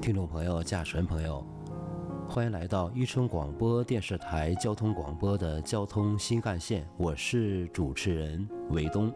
听众朋友、驾驶员朋友，欢迎来到伊春广播电视台交通广播的交通新干线，我是主持人韦东。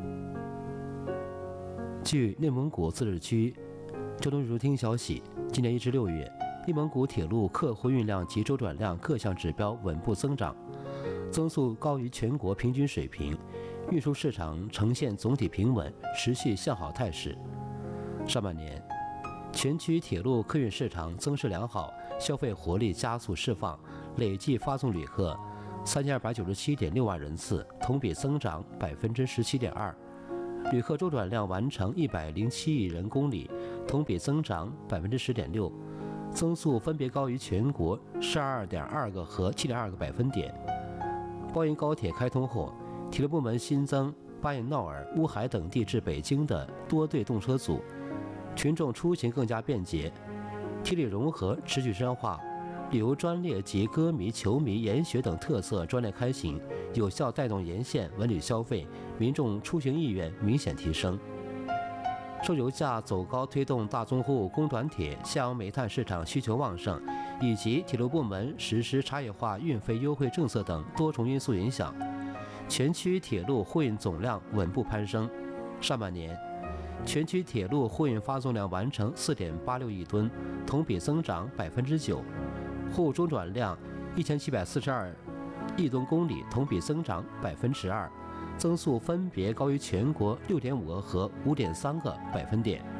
据内蒙古自治区交通运输厅消息，今年1至6月，内蒙古铁路客货运量及周转量各项指标稳步增长，增速高于全国平均水平，运输市场呈现总体平稳、持续向好态势。上半年，全区铁路客运市场增势良好，消费活力加速释放，累计发送旅客3297.6万人次，同比增长17.2%，旅客周转量完成107亿人公里，同比增长10.6%，增速分别高于全国12.2个和7.2个百分点。包银高铁开通后，铁路部门新增巴彦淖尔、乌海等地至北京的多对动车组，群众出行更加便捷，铁路融合持续深化，旅游专列及歌迷、球迷、研学等特色专列开行，有效带动沿线文旅消费，民众出行意愿明显提升。受油价走高推动大宗货物供短铁、下游煤炭市场需求旺盛，以及铁路部门实施差异化运费优惠政策等多重因素影响，全区铁路货运总量稳步攀升。上半年，全区铁路货运发送量完成4.86亿吨，同比增长9%，货物周转量1742亿吨公里，同比增长12%，增速分别高于全国6.5个和5.3个百分点。